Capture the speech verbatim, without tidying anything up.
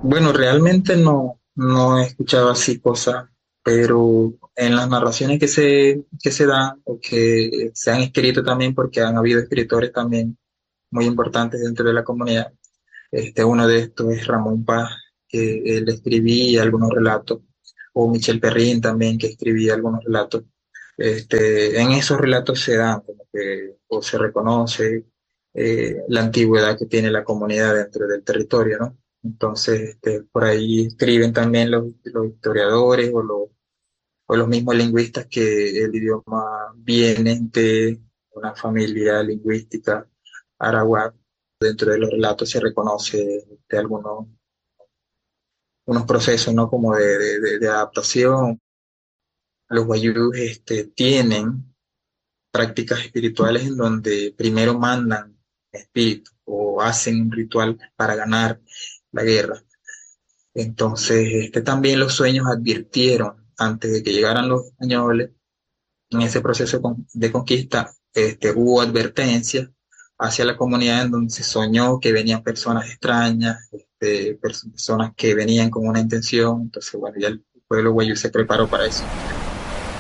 Bueno, realmente no, no he escuchado así cosas, pero en las narraciones que se, que se dan o que se han escrito también, porque han habido escritores también muy importantes dentro de la comunidad. Este, uno de estos es Ramón Paz, que él escribía algunos relatos, o Michel Perrin también, que escribía algunos relatos. Este, en esos relatos se dan como que, o se reconoce eh, la antigüedad que tiene la comunidad dentro del territorio, ¿no? Entonces, este, por ahí escriben también los, los historiadores o los, o los mismos lingüistas que el idioma viene de una familia lingüística arawak. Dentro de los relatos se reconoce de algunos unos procesos, ¿no? Como de, de- de- de adaptación. Los guayús este, tienen prácticas espirituales en donde primero mandan espíritu o hacen un ritual para ganar la guerra. Entonces, este, también los sueños advirtieron antes de que llegaran los españoles en ese proceso de con- de conquista, este, hubo advertencias hacia la comunidad en donde se soñó que venían personas extrañas, este, pers- personas que venían con una intención. Entonces, bueno, ya el pueblo guayú se preparó para eso.